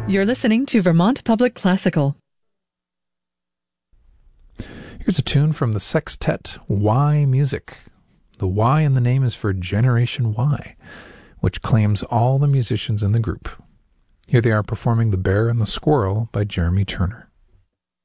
You're listening to Vermont Public Classical. Here's a tune from the sextet Y Music. The Y in the name is for Generation Y, which claims all the musicians in the group. Here they are performing The Bear and the Squirrel by Jeremy Turner.